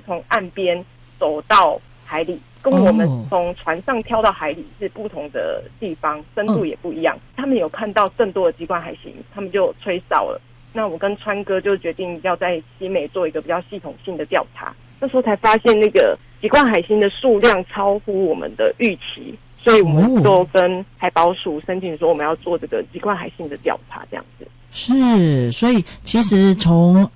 从岸边走到海里，跟我们从船上跳到海里是不同的地方，深度也不一样。他们有看到更多的鸡冠海星，他们就吹哨了。那我跟川哥就决定要在西美做一个比较系统性的调查。那时候才发现那个鸡冠海星的数量超乎我们的预期，所以我们就跟海保署申请说我们要做这个鸡冠海星的调查，这样子。 是，所以其实从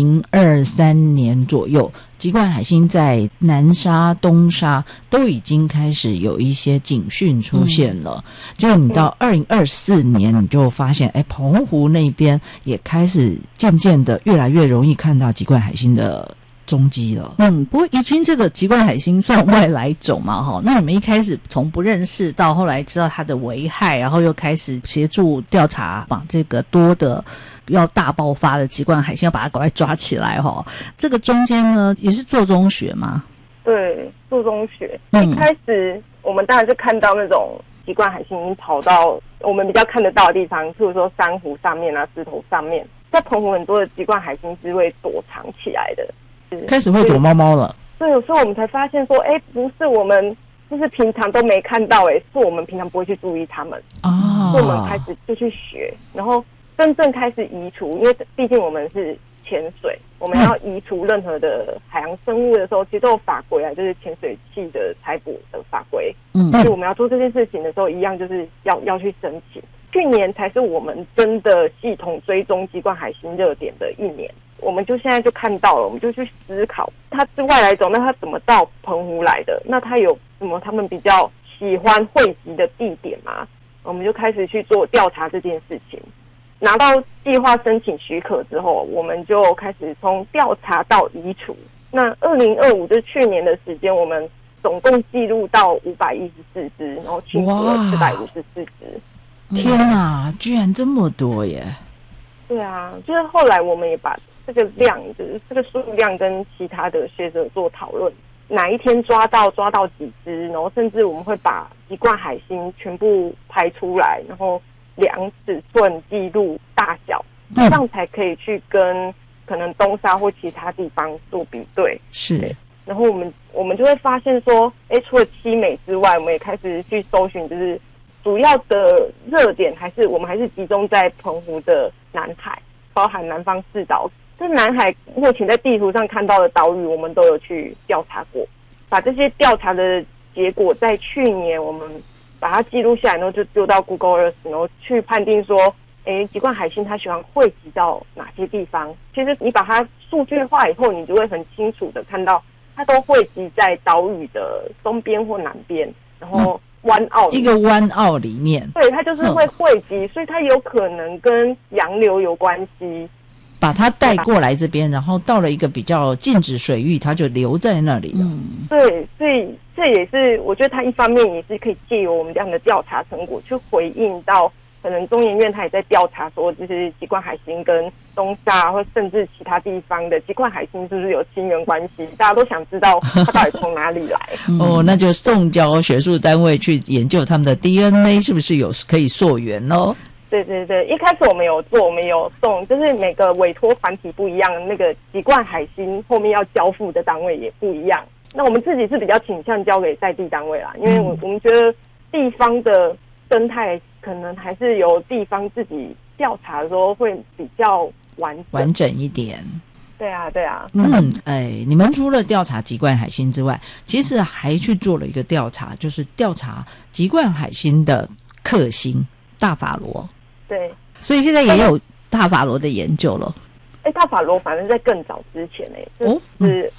2023年左右，鸡冠海星在南沙、东沙都已经开始有一些警讯出现了。就你到2024年，你就发现，澎湖那边也开始渐渐的越来越容易看到鸡冠海星的踪迹了。 不过怡君这个鸡冠海星算外来种嘛，哈，那你们一开始从不认识到后来知道它的危害，然后又开始协助调查，把这个多的要大爆发的鸡冠海星要把它赶快抓起来哈。这个中间呢也是做中学吗？ 对，做中学。一开始我们当然是看到那种鸡冠海星已经跑到我们比较看得到的地方，譬如说珊瑚上面啊、石头上面。在澎湖很多的鸡冠海星是会躲藏起来的。 开始会躲猫猫了。 对，有时候我们才发现说，不是我们就是平常都没看到，是我们平常不会去注意它们。所以我们开始就去学，然后真正开始移除，因为毕竟我们是潜水，我们要移除任何的海洋生物的时候，其实都有法规啊，就是潜水器的采捕的法规。所以我们要做这件事情的时候，一样就是要去申请。去年才是我们真的系统追踪鸡冠海星热点的一年。我们就现在就看到了，我们就去思考，它是外来种，那它怎么到澎湖来的？那它有什么他们比较喜欢汇集的地点吗？我们就开始去做调查这件事情。拿到计划申请许可之后，我们就开始从调查到移除。那2025就是去年的时间，我们总共记录到514只，然后清除了454只。 天啊，居然这么多耶！ 对啊，就是后来我们也把这个量，就是这个数量跟其他的学者做讨论，哪一天抓到几只，然后甚至我们会把鸡冠海星全部拍出来，然后量尺寸、记录大小，这样才可以去跟可能东沙或其他地方做比对。 是， 然后我们就会发现说，除了七美之外，我们也开始去搜寻，就是主要的热点我们还是集中在澎湖的南海，包含南方四岛。这南海目前在地图上看到的岛屿，我们都有去调查过，把这些调查的结果在去年我们把它记录下来，然后就丢到 Google Earth， 然后去判定说，鸡冠海星它喜欢汇集到哪些地方。其实你把它数据化以后，你就会很清楚的看到，它都汇集在岛屿的东边或南边，然后湾澳一个湾澳里面。 对，它就是会汇集，所以它有可能跟洋流有关系。 把它带过来这边，然后到了一个比较禁止水域，它就留在那里了。 对，所以这也是我觉得它一方面也是可以借由我们这样的调查成果，去回应到可能中研院它也在调查说，就是鸡冠海星跟东沙或甚至其他地方的鸡冠海星是不是有亲缘关系？大家都想知道它到底从哪里来。 那就送交学术单位去研究他们的 DNA 是不是有可以溯源咯。 对对对，一开始我们有送，就是每个委托团体不一样，那个鸡冠海星后面要交付的单位也不一样。那我们自己是比较倾向交给在地单位啦，因为我们觉得地方的生态可能还是由地方自己调查的时候会比较完整一点。对啊对啊。 你们除了调查鸡冠海星之外，其实还去做了一个调查，就是调查鸡冠海星的克星大法罗。 对， 所以现在也有大法罗的研究了。 大法罗反正在更早之前就是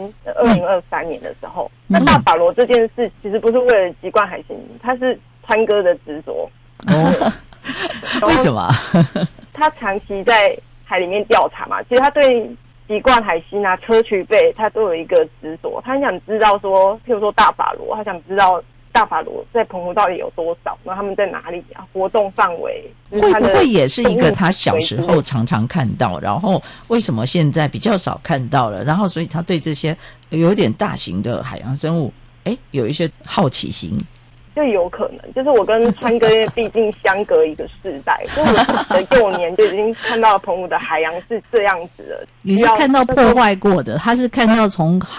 2023年的时候。那大法罗这件事其实不是为了鸡冠海星，它是川哥的执着。 为什么？ 他长期在海里面调查嘛，其实他对鸡冠海星啊、砗磲贝，他都有一个执着。他很想知道说，譬如说大法罗，他想知道大法罗在澎湖到底有多少，然后他们在哪里啊？活动范围会不会也是一个他小时候常常看到，然后为什么现在比较少看到了？然后所以他对这些有点大型的海洋生物，有一些好奇心。 就有可能，就是我跟川哥毕竟相隔一个世代，所以我的幼年就已经看到澎湖的海洋是这样子的。 你是看到破坏过的，他是看到从